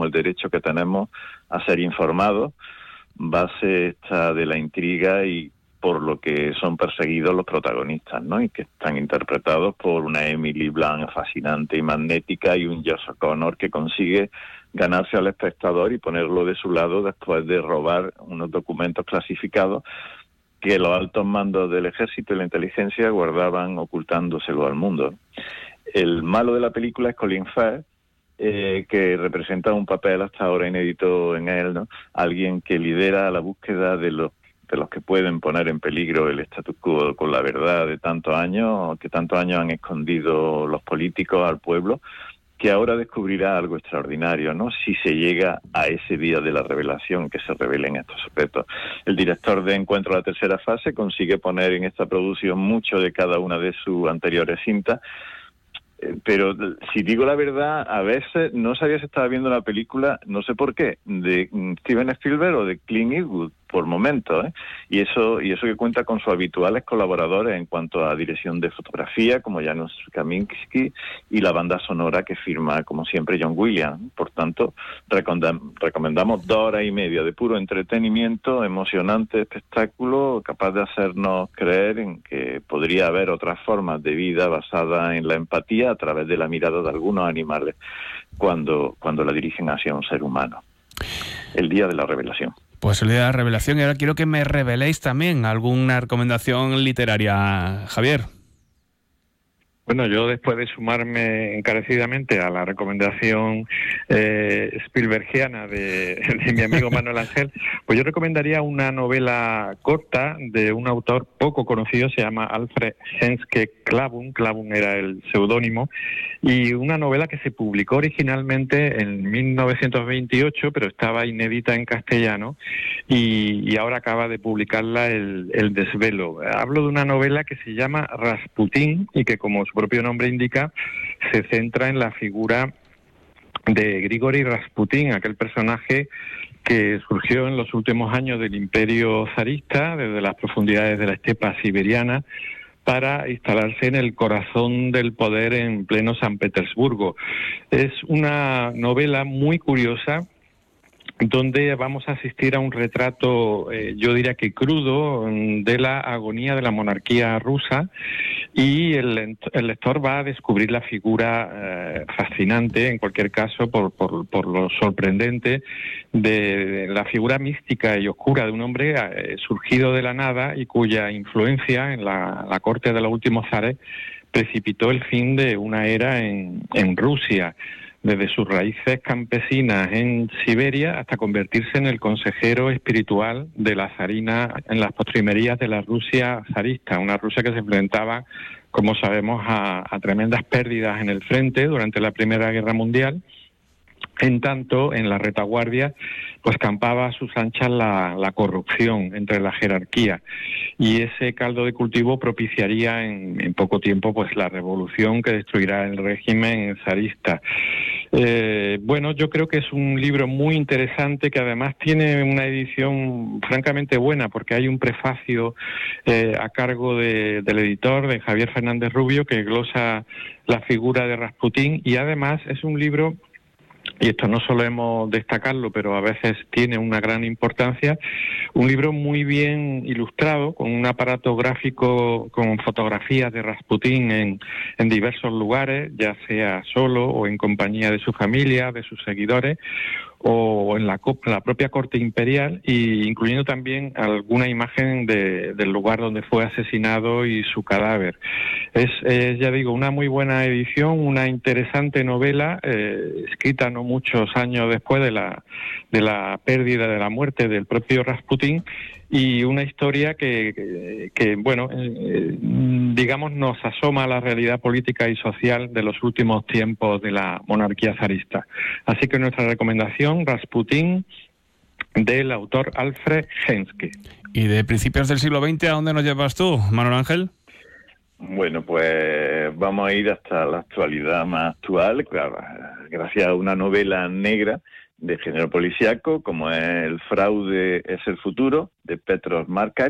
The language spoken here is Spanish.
como el derecho que tenemos a ser informados, base esta de la intriga y por lo que son perseguidos los protagonistas, ¿no? Y que están interpretados por una Emily Blunt fascinante y magnética y un Josh O'Connor que consigue ganarse al espectador y ponerlo de su lado después de robar unos documentos clasificados que los altos mandos del ejército y la inteligencia guardaban ocultándoselo al mundo. El malo de la película es Colin Firth, que representa un papel hasta ahora inédito en él, ¿no? Alguien que lidera la búsqueda de los que pueden poner en peligro el status quo con la verdad de tantos años, que tantos años han escondido los políticos al pueblo, que ahora descubrirá algo extraordinario, ¿no? Si se llega a ese día de la revelación, que se revelen estos secretos. El director de Encuentro a la tercera fase consigue poner en esta producción mucho de cada una de sus anteriores cintas, pero si digo la verdad, a veces no sabía si estaba viendo una película, no sé por qué, de Steven Spielberg o de Clint Eastwood, por momentos, ¿eh? Y eso que cuenta con sus habituales colaboradores en cuanto a dirección de fotografía, como Janusz Kaminski, y la banda sonora que firma, como siempre, John Williams. Por tanto, recomendamos 2 horas y media de puro entretenimiento, emocionante espectáculo, capaz de hacernos creer en que podría haber otras formas de vida basadas en la empatía a través de la mirada de algunos animales cuando la dirigen hacia un ser humano. El día de la revelación. Pues el día de la revelación, y ahora quiero que me reveléis también alguna recomendación literaria, Javier. Bueno, yo después de sumarme encarecidamente a la recomendación Spielbergiana de mi amigo Manuel Ángel, pues yo recomendaría una novela corta de un autor poco conocido, se llama Alfred Henske Klavum era el seudónimo, y una novela que se publicó originalmente en 1928, pero estaba inédita en castellano, y ahora acaba de publicarla el Desvelo. Hablo de una novela que se llama Rasputín y que, como su propio nombre indica, se centra en la figura de Grigori Rasputín, aquel personaje que surgió en los últimos años del Imperio zarista, desde las profundidades de la estepa siberiana, para instalarse en el corazón del poder en pleno San Petersburgo. Es una novela muy curiosa, donde vamos a asistir a un retrato, yo diría que crudo, de la agonía de la monarquía rusa, y el lector va a descubrir la figura fascinante, en cualquier caso, por lo sorprendente de la figura mística y oscura de un hombre surgido de la nada y cuya influencia en la corte de los últimos zares precipitó el fin de una era en Rusia, desde sus raíces campesinas en Siberia hasta convertirse en el consejero espiritual de la zarina en las postrimerías de la Rusia zarista, una Rusia que se enfrentaba, como sabemos, a tremendas pérdidas en el frente durante la Primera Guerra Mundial. En tanto, en la retaguardia, pues campaba a sus anchas la corrupción entre la jerarquía, y ese caldo de cultivo propiciaría en poco tiempo pues la revolución que destruirá el régimen zarista. Bueno, yo creo que es un libro muy interesante, que además tiene una edición francamente buena, porque hay un prefacio a cargo del editor, de Javier Fernández Rubio, que glosa la figura de Rasputín, y además es un libro, y esto no solemos destacarlo, pero a veces tiene una gran importancia, un libro muy bien ilustrado, con un aparato gráfico, con fotografías de Rasputín en diversos lugares, ya sea solo o en compañía de su familia, de sus seguidores, o en la propia corte imperial, y incluyendo también alguna imagen del lugar donde fue asesinado y su cadáver. Es, ya digo, una muy buena edición, una interesante novela, escrita no muchos años después de la pérdida, de la muerte del propio Rasputín, y una historia que bueno, digamos, nos asoma a la realidad política y social de los últimos tiempos de la monarquía zarista. Así que nuestra recomendación, Rasputín, del autor Alfred Henske. ¿Y de principios del siglo XX a dónde nos llevas tú, Manuel Ángel? Bueno, pues vamos a ir hasta la actualidad más actual, claro, gracias a una novela negra de género policíaco, como es El fraude es el futuro, de Petros Markach,